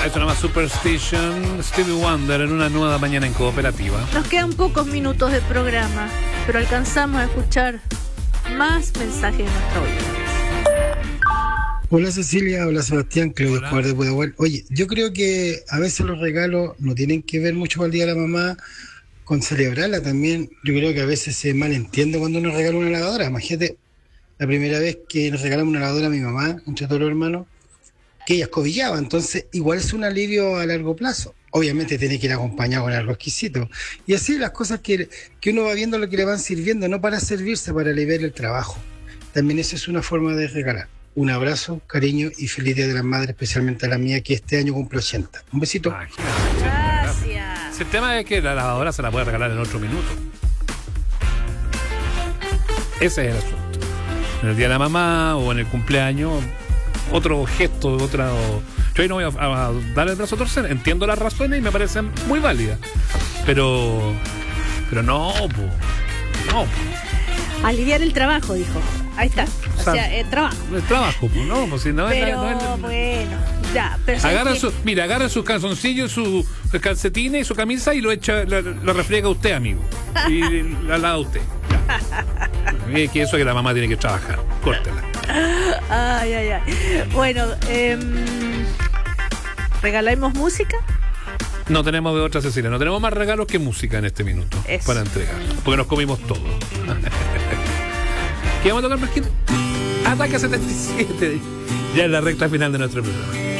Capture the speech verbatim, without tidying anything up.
Esto se llama Superstition, Stevie Wonder en una nueva mañana en Cooperativa. Nos quedan pocos minutos de programa, pero alcanzamos a escuchar más mensajes de nuestra audiencia. Hola Cecilia, hola Sebastián, Claudio Escobar de Pudahuel. Oye, yo creo que a veces los regalos no tienen que ver mucho con el Día de la Mamá, con celebrarla también. Yo creo que a veces se malentiende cuando uno regala una lavadora. Imagínate, la primera vez que nos regalamos una lavadora a mi mamá, entre todos los hermanos, que ella escobillaba, entonces igual es un alivio a largo plazo. Obviamente tiene que ir acompañado con algo exquisito. Y así las cosas que, que uno va viendo lo que le van sirviendo, no para servirse, para aliviar el trabajo. También esa es una forma de regalar. Un abrazo, cariño y feliz Día de las Madres, especialmente a la mía que este año cumple ochenta. Un besito. Ah, Gracias. el tema es que la lavadora se la puede regalar en otro minuto. Ese es el asunto. En el Día de la Mamá o en el cumpleaños, otro gesto, otra... Yo ahí no voy a, a dar el brazo a torcer. Entiendo las razones y me parecen muy válidas. Pero... Pero no, po. No, po. Aliviar el trabajo, dijo. Ahí está. O, o sea, sea, el trabajo. El trabajo, pues no, pues si no pero, es. No es, no es, bueno, ya. Pero agarra que... su, mira, agarra sus calzoncillos, sus calcetines y su camisa y lo echa, lo, lo refriega usted, amigo. Y la lava usted. Ya. Que eso que la mamá tiene que trabajar. Córtela. Ay, ay, ay. Bueno, eh, ¿regalamos música? No tenemos de otra, Cecilia. No tenemos más regalos que música en este minuto. Eso. Para entregar. Porque nos comimos todo. ¿Qué vamos a tocar, Marquín? Ataque setenta y siete. Ya en la recta final de nuestro programa.